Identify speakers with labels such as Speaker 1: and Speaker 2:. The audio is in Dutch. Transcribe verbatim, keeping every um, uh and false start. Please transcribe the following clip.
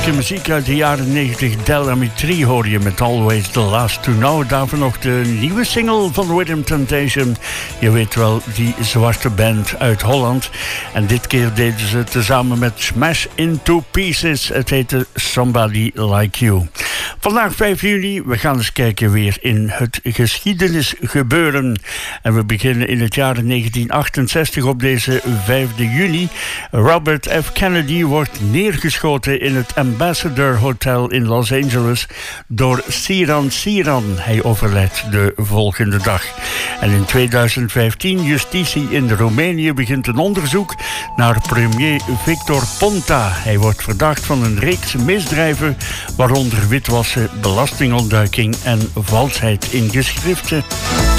Speaker 1: heerlijke muziek uit de jaren negentig. Del Amitri hoor je met Always the Last to Know. Daarvoor nog de nieuwe single van Rhythm Temptation. Je weet wel, die zwarte band uit Holland. En dit keer deden ze tezamen met Smash Into Pieces. Het heette Somebody Like You. Vandaag vijf juli, we gaan eens kijken weer in het geschiedenisgebeuren. En we beginnen in het jaar negentien achtenzestig op deze vijfde juli. Robert F. Kennedy wordt neergeschoten in het Ambassador Hotel in Los Angeles door Siran Siran. Hij overlijdt de volgende dag. En in tweeduizend vijftien, justitie in Roemenië begint een onderzoek naar premier Victor Ponta. Hij wordt verdacht van een reeks misdrijven, waaronder witwassen, belastingontduiking en valsheid in geschriften.